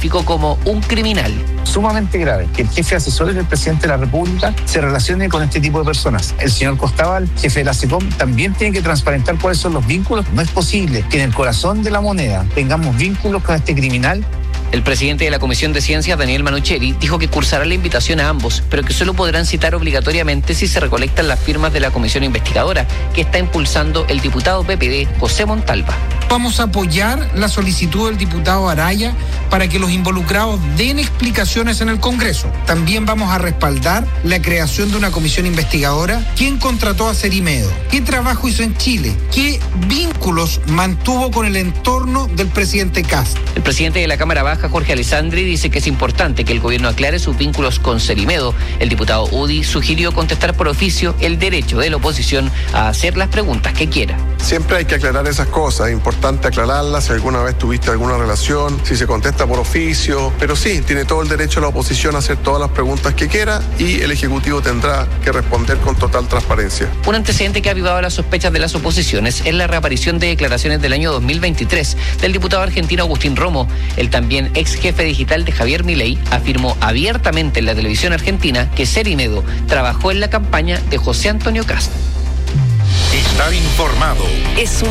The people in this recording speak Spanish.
calificó como un criminal. Sumamente grave que el jefe de asesores del presidente de la República se relacione con este tipo de personas. El señor Costabal, jefe de la SECOM, también tiene que transparentar cuáles son los vínculos. No es posible que en el corazón de la moneda tengamos vínculos con este criminal. El presidente de la Comisión de Ciencias, Daniel Manucheri, dijo que cursará la invitación a ambos, pero que solo podrán citar obligatoriamente si se recolectan las firmas de la comisión investigadora, que está impulsando el diputado PPD, José Montalva. Vamos a apoyar la solicitud del diputado Araya para que los involucrados den explicaciones en el Congreso. También vamos a respaldar la creación de una comisión investigadora. ¿Quién contrató a Cerimedo? ¿Qué trabajo hizo en Chile? ¿Qué vínculos mantuvo con el entorno del presidente Kast? El presidente de la Cámara Baja, Jorge Alessandri, dice que es importante que el gobierno aclare sus vínculos con Cerimedo. El diputado UDI sugirió contestar por oficio el derecho de la oposición a hacer las preguntas que quiera. Siempre hay que aclarar esas cosas, es importante aclararlas, si alguna vez tuviste alguna relación, si se contesta por oficio, pero sí, tiene todo el derecho la oposición a hacer todas las preguntas que quiera y el Ejecutivo tendrá que responder con total transparencia. Un antecedente que ha avivado las sospechas de las oposiciones es la reaparición de declaraciones del año 2023 del diputado argentino Agustín Romo. El también ex jefe digital de Javier Milei afirmó abiertamente en la televisión argentina que Cerimedo trabajó en la campaña de José Antonio Kast. Estar informado es un